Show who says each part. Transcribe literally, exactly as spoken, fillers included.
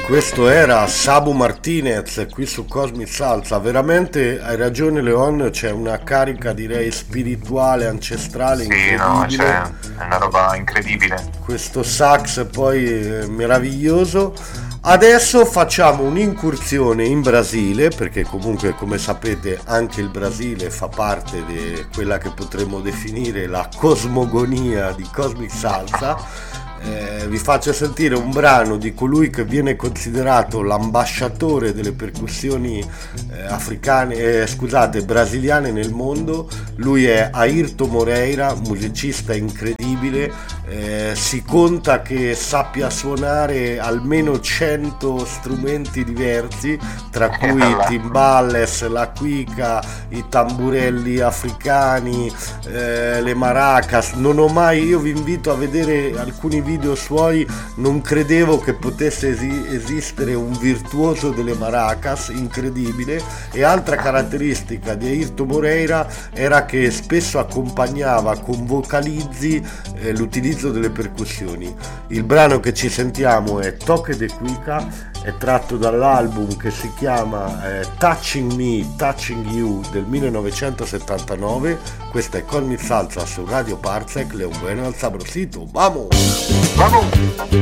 Speaker 1: Questo era Sabu Martinez qui su Cosmic Salsa. Veramente hai ragione Leon, c'è una carica direi spirituale, ancestrale,
Speaker 2: Sì,
Speaker 1: incredibile.
Speaker 2: no, cioè, è una roba incredibile.
Speaker 1: Questo sax poi eh, meraviglioso. Adesso facciamo un'incursione in Brasile, perché comunque come sapete anche il Brasile fa parte di quella che potremmo definire la cosmogonia di Cosmic Salsa. Eh, vi faccio sentire un brano di colui che viene considerato l'ambasciatore delle percussioni eh, africane, eh, scusate, brasiliane nel mondo. Lui è Airto Moreira, musicista incredibile, eh, si conta che sappia suonare almeno cento strumenti diversi, tra cui i timbales, la cuica, i tamburelli africani, eh, le maracas. Non ho mai, io vi invito a vedere alcuni video suoi, non credevo che potesse esi- esistere un virtuoso delle maracas, incredibile. E altra caratteristica di Airto Moreira era che spesso accompagnava con vocalizzi eh, l'utilizzo delle percussioni. Il brano che ci sentiamo è Toque de Cuica, è tratto dall'album che si chiama eh, Touching Me, Touching You del millenovecentosettantanove. Questa è Cosmic Salsa su Radio Parsec. Leon Bueno al sabrosito, vamos!
Speaker 2: Vamos!